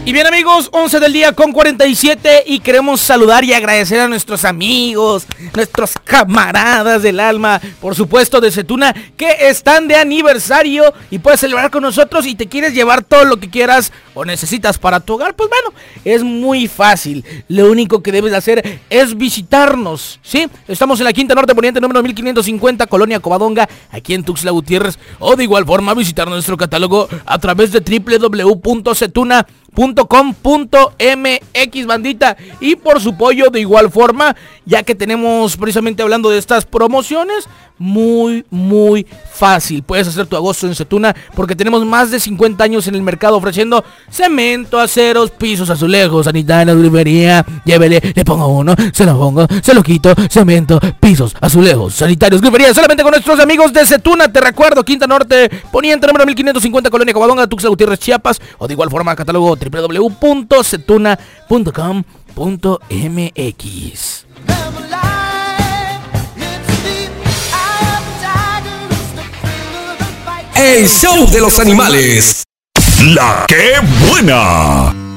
Y bien amigos, 11 del día con 47 y queremos saludar y agradecer a nuestros amigos, nuestros camaradas del alma, por supuesto de Zetuna, que están de aniversario y puedes celebrar con nosotros y te quieres llevar todo lo que quieras o necesitas para tu hogar. Pues bueno, es muy fácil, lo único que debes hacer es visitarnos, ¿sí? Estamos en la Quinta Norte Poniente número 1550, Colonia Covadonga, aquí en Tuxtla Gutiérrez, o de igual forma visitar nuestro catálogo a través de www.zetuna.com.mx, bandita, y por su pollo de igual forma, ya que tenemos precisamente hablando de estas promociones, muy fácil, puedes hacer tu agosto en Zetuna porque tenemos más de 50 años en el mercado ofreciendo cemento, aceros, pisos, azulejos, sanitarios, grifería, llévele, le pongo uno, se lo pongo, se lo quito, cemento, pisos, azulejos, sanitarios, grifería, solamente con nuestros amigos de Zetuna, te recuerdo, Quinta Norte Poniente número 1550, Colonia Covadonga, Tuxtla Gutiérrez, Chiapas, o de igual forma catálogo www.zetuna.com.mx. El show de los animales. La que buena.